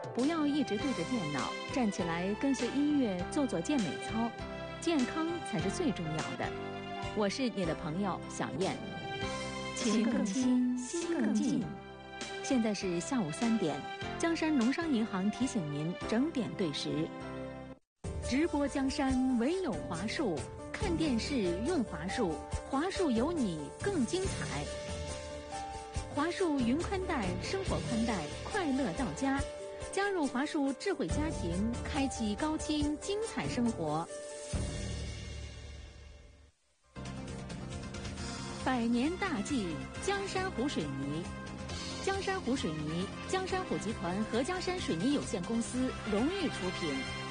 不要一直对着电脑，站起来跟随音乐做做健美操，健康才是最重要的。我是你的朋友小燕，情更亲，心更近。现在是下午3点，江山农商银行提醒您整点对时。直播江山唯有华数，看电视用华数，华数有你更精彩。华数云宽带，生活宽带，快乐到家。加入华数智慧家庭，开启高清精彩生活。100年大计，江山湖水泥。江山湖水泥，江山湖集团和江山水泥有限公司荣誉出品。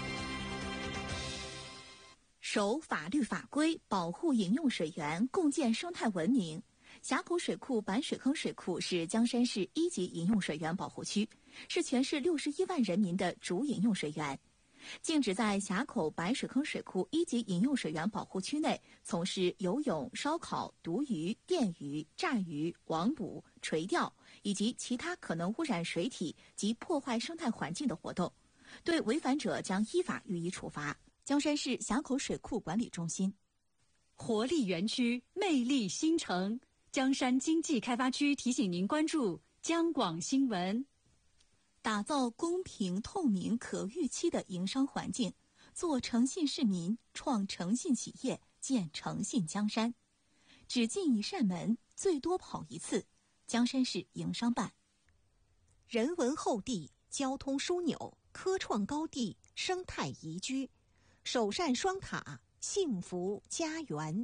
守法律法规，保护饮用水源，共建生态文明。峡口水库板水坑水库是江山市1级饮用水源保护区，是全市61万人民的主饮用水源。禁止在峡口板水坑水库1级饮用水源保护区内从事游泳、烧烤、毒鱼、电鱼、炸鱼、网捕、垂钓以及其他可能污染水体及破坏生态环境的活动，对违反者将依法予以处罚。江山市峡口水库管理中心。 活力园区，魅力新城。江山经济开发区提醒您关注江广新闻。 打造公平、透明、可预期的营商环境，做诚信市民，创诚信企业，建诚信江山。只进一扇门，最多跑一次。江山市营商办。 人文厚地，交通枢纽，科创高地，生态宜居，首善双塔，幸福家园。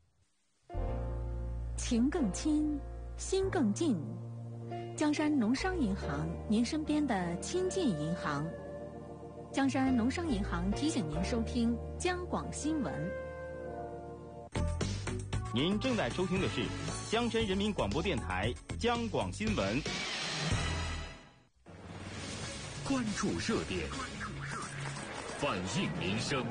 情更亲，心更近。江山农商银行，您身边的亲近银行。江山农商银行提醒您收听江广新闻。 您正在收听的是江山人民广播电台江广新闻。 关注热点，反映民生，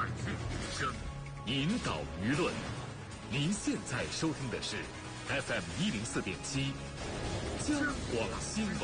引导舆论。您现在收听的是 FM104.7 江广新闻。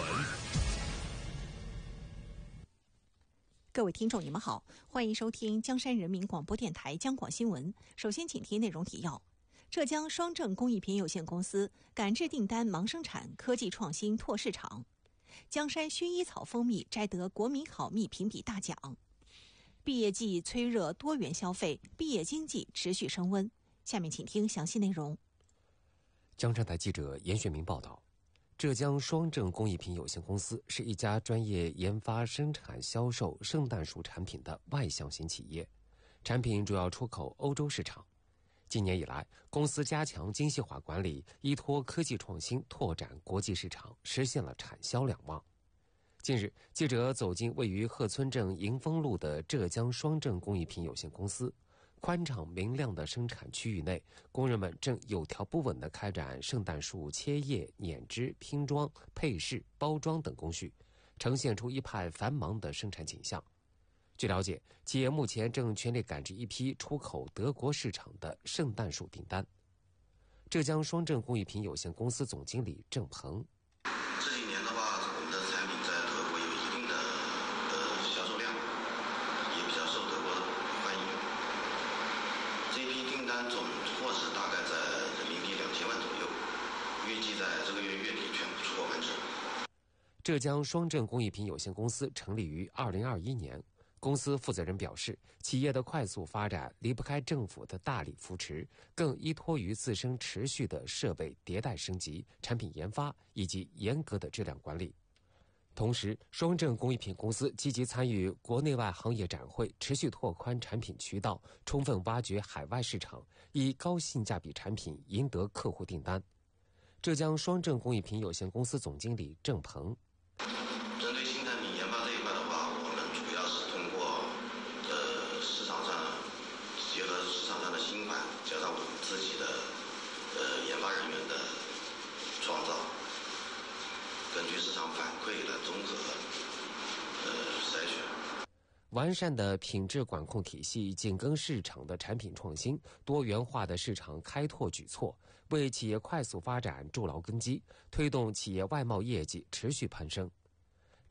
各位听众，你们好，欢迎收听江山人民广播电台江广新闻。首先，请听内容提要：浙江双正工艺品有限公司赶制订单忙生产，科技创新拓市场；江山薰衣草蜂蜜摘得国民好蜜评比大奖；毕业季催热多元消费，毕业经济持续升温。下面请听详细内容。 江山台记者严学明报道，浙江双正工艺品有限公司是一家专业研发、生产、销售圣诞树产品的外向型企业，产品主要出口欧洲市场。今年以来，公司加强精细化管理，依托科技创新拓展国际市场，实现了产销两旺。近日，记者走进位于鹤村镇迎丰路的浙江双正工艺品有限公司。宽敞明亮的生产区域内，工人们正有条不紊地开展圣诞树切叶、碾枝、拼装、配饰、包装等工序，呈现出一派繁忙的生产景象。据了解，企业目前正全力赶制一批出口德国市场的圣诞树订单。浙江双正工艺品有限公司总经理郑鹏： 这几年的话，我们的产品在德国有一定的销售量，也比较受德国欢迎。这批订单总货值大概在人民币2000万左右，预计在这个月月底全部出货完成。 浙江双正工艺品有限公司成立于2021年，公司负责人表示，企业的快速发展离不开政府的大力扶持，更依托于自身持续的设备迭代升级、产品研发以及严格的质量管理。同时，双正工艺品公司积极参与国内外行业展会，持续拓宽产品渠道，充分挖掘海外市场，以高性价比产品赢得客户订单。浙江双正工艺品有限公司总经理郑鹏： 针对新产品研发这一块的话，我们主要是通过市场上结合市场上的新款，加上我们自己的研发人员的创造，根据市场反馈来综合筛选。 完善的品质管控体系，紧跟市场的产品创新，多元化的市场开拓举措，为企业快速发展筑牢根基，推动企业外贸业绩持续攀升。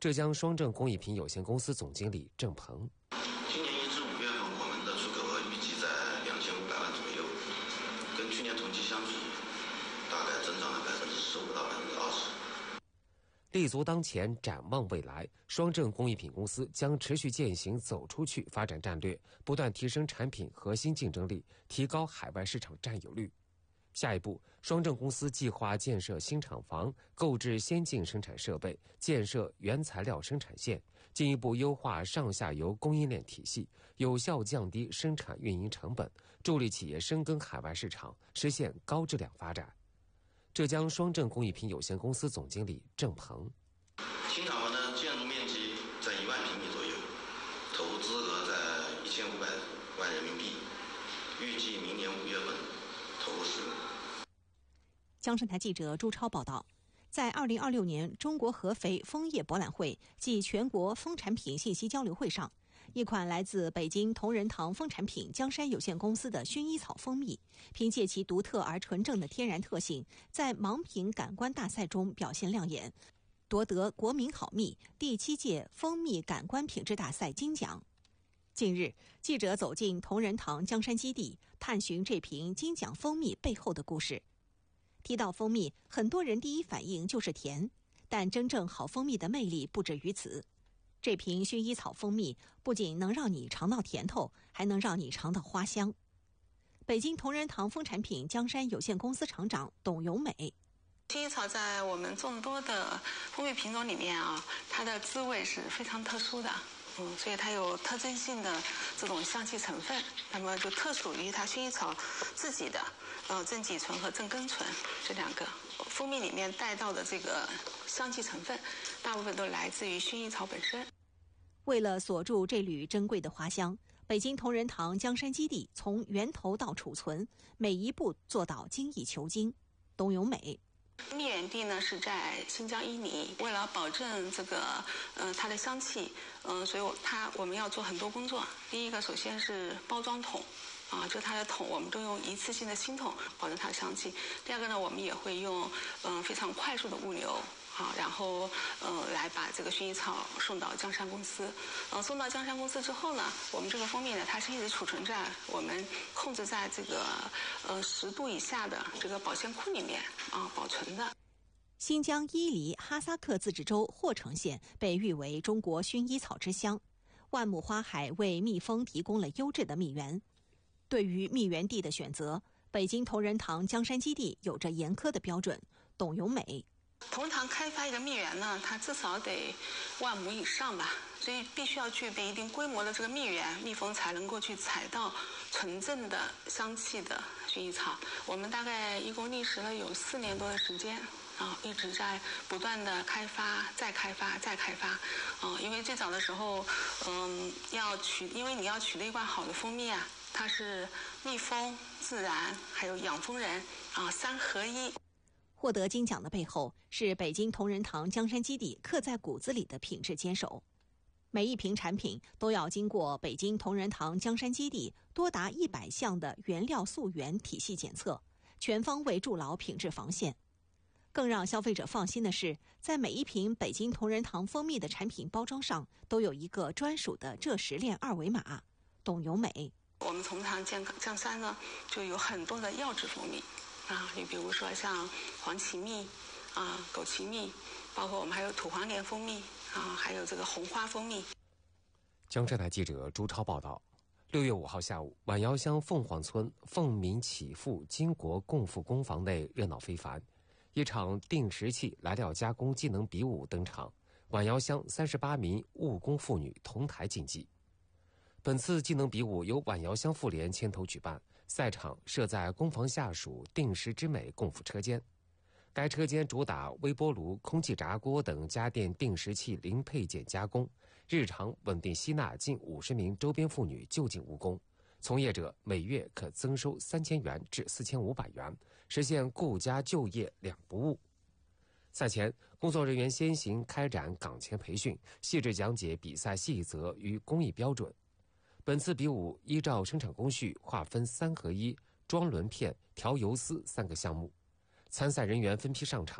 浙江双正工艺品有限公司总经理郑鹏。 今年1至5月份，我们的出口额预计在2500万左右，跟去年同期相比，大概增长了15%到20%。 立足当前，展望未来，双正工艺品公司将持续践行走出去发展战略，不断提升产品核心竞争力，提高海外市场占有率。下一步，双正公司计划建设新厂房，购置先进生产设备，建设原材料生产线，进一步优化上下游供应链体系，有效降低生产运营成本，助力企业深耕海外市场，实现高质量发展。浙江双正工艺品有限公司总经理郑鹏： 新厂房的建筑面积在1万平米左右，投资额在1500万人民币，预计明年5月份投入使用。 江山台记者朱超报道，在2026年中国合肥枫叶博览会暨全国枫产品信息交流会上，一款来自北京同仁堂枫产品江山有限公司的薰衣草蜂蜜，凭借其独特而纯正的天然特性，在盲品感官大赛中表现亮眼，夺得国民好蜜第7届蜂蜜感官品质大赛金奖。近日，记者走进同仁堂江山基地，探寻这瓶金奖蜂蜜背后的故事。提到蜂蜜，很多人第一反应就是甜，但真正好蜂蜜的魅力不止于此。这瓶薰衣草蜂蜜不仅能让你尝到甜头，还能让你尝到花香。北京同仁堂枫产品江山有限公司厂长董永美： 薰衣草在我们众多的蜂蜜品种里面啊，它的滋味是非常特殊的。所以它有特征性的这种香气成分，那么就特属于它薰衣草自己的正己醇和正根醇这2个蜂蜜里面带到的这个香气成分，大部分都来自于薰衣草本身。 为了锁住这缕珍贵的花香，北京同仁堂江山基地从源头到储存，每一步做到精益求精。董永美： 蜜源地呢是在新疆伊犁，为了保证这个它的香气，所以我们要做很多工作。第一个，首先是包装桶就它的桶我们都用一次性的新桶，保证它的香气。第二个呢，我们也会用非常快速的物流然后来把这个薰衣草送到江山公司。送到江山公司之后呢，我们这个蜂蜜呢，它是一直储存在我们控制在这个10度以下的这个保鲜库里面保存的。 新疆伊犁哈萨克自治州霍城县被誉为中国薰衣草之乡，万亩花海为蜜蜂提供了优质的蜜源。对于蜜源地的选择，北京同仁堂江山基地有着严苛的标准。董永美： 同仁堂开发一个蜜源呢，它至少得1万亩以上吧，所以必须要具备一定规模的这个蜜源，蜜蜂才能够去采到纯正的香气的薰衣草。我们大概一共历时了有4年多的时间一直在不断的开发，再开发，再开发。因为最早的时候，因为你要取得一罐好的蜂蜜啊，它是蜜蜂、自然还有养蜂人3合1。 获得金奖的背后是北京同仁堂江山基地刻在骨子里的品质坚守。每一瓶产品都要经过北京同仁堂江山基地多达100项的原料溯源体系检测，全方位筑牢品质防线。更让消费者放心的是，在每一瓶北京同仁堂蜂蜜的产品包装上都有一个专属的浙食链2维码。董永美： 我们同仁堂江山呢，就有很多的药制蜂蜜你比如说像黄芪蜜枸杞蜜，包括我们还有土黄莲蜂蜜还有这个红花蜂蜜。 江山台记者朱超报道，6月5号下午，晚瑶乡凤凰村凤鸣祈福金国共富工房内热闹非凡，一场定时器来料加工技能比武登场，晚瑶乡38名务工妇女同台竞技。本次技能比武由晚瑶乡妇联牵头举办，赛场设在工房下属定时之美共富车间。该车间主打微波炉、空气炸锅等家电定时器零配件加工，日常稳定吸纳近50名周边妇女就近务工，从业者每月可增收3000元至4500元，实现顾家就业2不误。赛前，工作人员先行开展岗前培训，细致讲解比赛细则与工艺标准。本次比武依照生产工序划分3合1、装轮片、调油丝3个项目。参赛人员分批上场，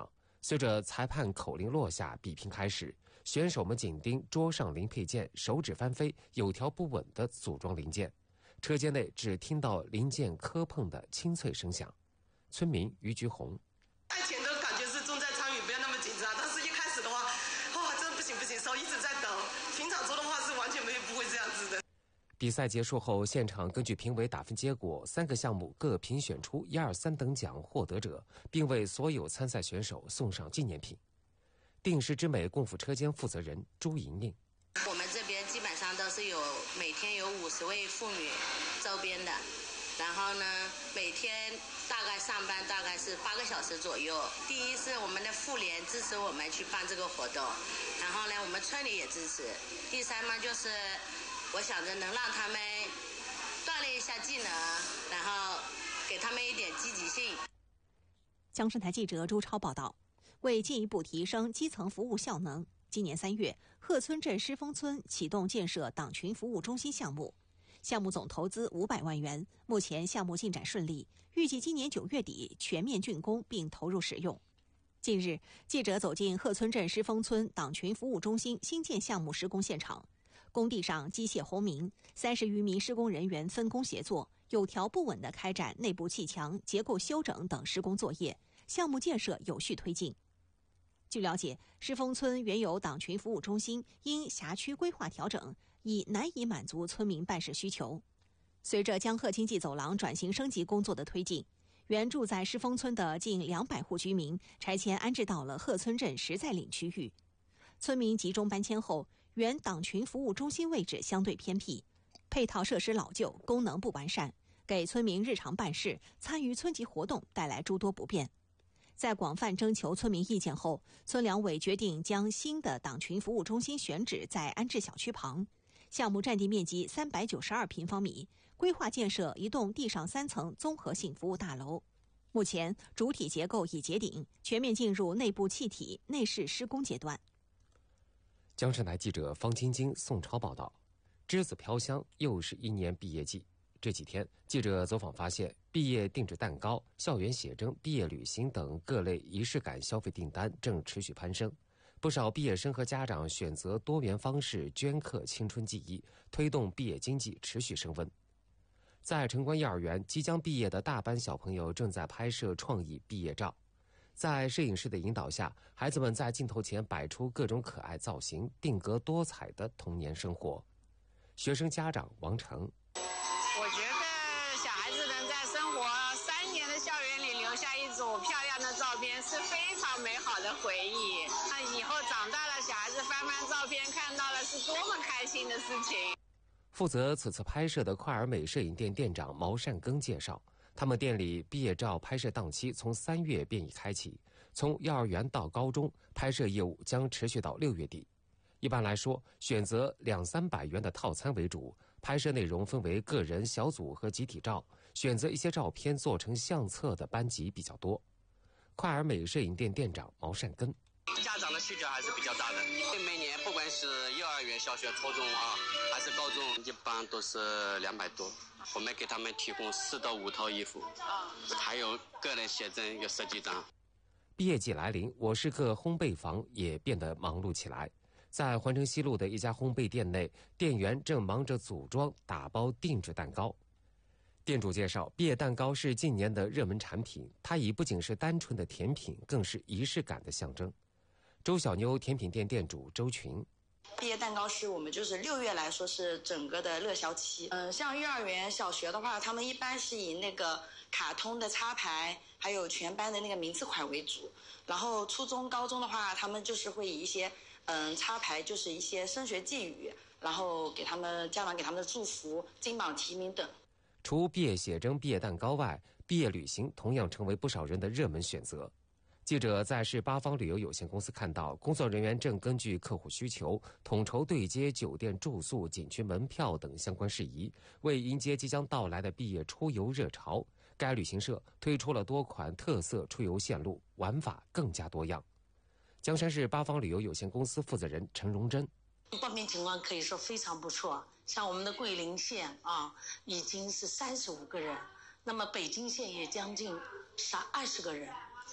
随着裁判口令落下，比拼开始，选手们紧盯桌上零配件，手指翻飞，有条不紊地组装零件。车间内只听到零件磕碰的清脆声响。村民于菊红： 赛前的感觉是重在参与，不要那么紧张。但是一开始的话，真的不行，手一直在抖。平常做的话是完全不会这样子的。 比赛结束后，现场根据评委打分结果，3个项目各评选出1、2、3等奖获得者，并为所有参赛选手送上纪念品。定时之美共辅车间负责人朱莹莹： 我们这边基本上都是每天有50位妇女周边的，然后呢，每天大概上班大概是8个小时左右。第一是我们的妇联支持我们去办这个活动，然后呢，我们村里也支持。第三嘛，就是我想着能让他们锻炼一下技能，然后给他们一点积极性。 江山台记者朱超报道。为进一步提升基层服务效能，今年3月，鹤村镇狮峰村启动建设党群服务中心项目，项目总投资500万元，目前项目进展顺利，预计今年9月底全面竣工并投入使用。近日，记者走进鹤村镇狮峰村党群服务中心新建项目施工现场，工地上机械轰鸣，30余名施工人员分工协作，有条不紊地开展内部砌墙、结构修整等施工作业，项目建设有序推进。据了解，狮峰村原有党群服务中心因辖区规划调整，已难以满足村民办事需求。随着江鹤经济走廊转型升级工作的推进，原住在狮峰村的近200户居民拆迁安置到了鹤村镇实在岭区域。村民集中搬迁后，原党群服务中心位置相对偏僻，配套设施老旧，功能不完善，给村民日常办事、参与村级活动带来诸多不便。在广泛征求村民意见后，村两委决定将新的党群服务中心选址在安置小区旁，项目占地面积392平方米，规划建设一栋地上3层综合性服务大楼。目前主体结构已结顶，全面进入内部砌体、内饰施工阶段。 江山台记者方晶晶、宋超报道。栀子飘香，又是一年毕业季。这几天，记者走访发现，毕业定制蛋糕、校园写真、毕业旅行等各类仪式感消费订单正持续攀升。不少毕业生和家长选择多元方式镌刻青春记忆，推动毕业经济持续升温。在城关幼儿园，即将毕业的大班小朋友正在拍摄创意毕业照。在摄影师的引导下，孩子们在镜头前摆出各种可爱造型，定格多彩的童年生活。学生家长王成： 我觉得小孩子能在生活3年的校园里留下一组漂亮的照片是非常美好的回忆。那以后长大了，小孩子翻翻照片看到了是多么开心的事情。 负责此次拍摄的快尔美摄影店店长毛善庚介绍，他们店里毕业照拍摄档期从3月便已开启，从幼儿园到高中拍摄业务将持续到6月底。一般来说，选择200-300元的套餐为主，拍摄内容分为个人、小组和集体照，选择一些照片做成相册的班级比较多。快尔美摄影店店长毛善庚： 家长的需求还是比较大的，每年不管是幼儿园、小学、初中还是高中，一般都是200多。我们给他们提供4到5套衣服，还有个人写真有10几张。 毕业季来临，我是个烘焙坊也变得忙碌起来。在环城西路的一家烘焙店内，店员正忙着组装、打包定制蛋糕。店主介绍，毕业蛋糕是近年的热门产品，它已不仅是单纯的甜品，更是仪式感的象征。周小妞甜品店店主周群： 毕业蛋糕是我们就是6月来说是整个的热销期。像幼儿园、小学的话，他们一般是以那个卡通的插牌，还有全班的那个名次款为主。然后初中、高中的话，他们就是会以一些插牌，就是一些升学寄语，然后给他们家长给他们的祝福、金榜题名等。 除毕业写真、毕业蛋糕外，毕业旅行同样成为不少人的热门选择。记者在市八方旅游有限公司看到，工作人员正根据客户需求，统筹对接酒店住宿、景区门票等相关事宜，为迎接即将到来的毕业出游热潮，该旅行社推出了多款特色出游线路，玩法更加多样。江山市八方旅游有限公司负责人陈荣珍： 报名情况可以说非常不错，像我们的桂林县已经是35个人，那么北京县也将近20个人。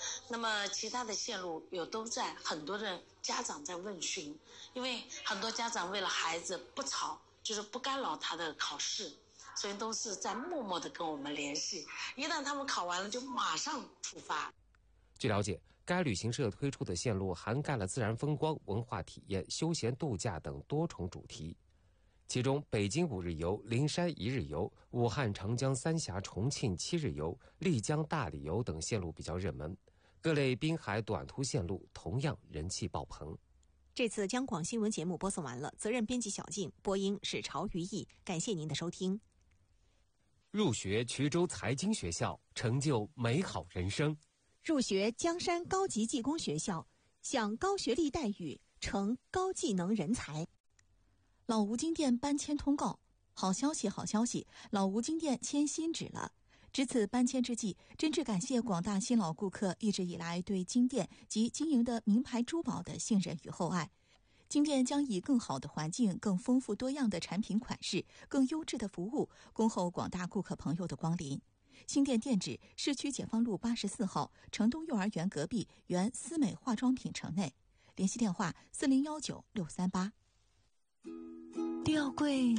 那么其他的线路有都在，很多的家长在问询，因为很多家长为了孩子不吵，就是不干扰他的考试，所以都是在默默的跟我们联系。一旦他们考完了，就马上出发。 据了解，该旅行社推出的线路涵盖了自然风光、文化体验、休闲度假等多重主题。其中，北京5日游、灵山1日游、武汉、长江三峡、重庆7日游、丽江大理游等线路比较热门，各类滨海短途线路同样人气爆棚。 这次央广新闻节目播送完了，责任编辑小静，播音是曹于毅，感谢您的收听。 入学衢州财经学校，成就美好人生。 入学江山高级技工学校，享高学历待遇，成高技能人才。 老吴金店搬迁通告，好消息，好消息！老吴金店迁新址了。值此搬迁之际，真挚感谢广大新老顾客一直以来对金店及经营的名牌珠宝的信任与厚爱。金店将以更好的环境、更丰富多样的产品款式、更优质的服务，恭候广大顾客朋友的光临。新店店址：市区解放路84号城东幼儿园隔壁原思美化妆品城内。联系电话：4019-638。 吊柜